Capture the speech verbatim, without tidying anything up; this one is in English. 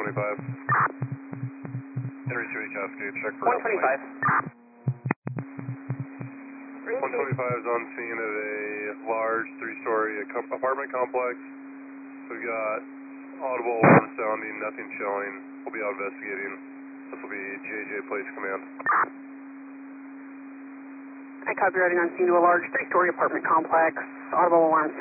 twenty-five. Henry City Cascade, check for one twenty-five. one twenty-five is on scene at a large three-story apartment complex. We've got audible alarm sounding, nothing showing. We'll be out investigating. This will be J J Place Command. I copy routing on scene to a large three-story apartment complex. Audible alarm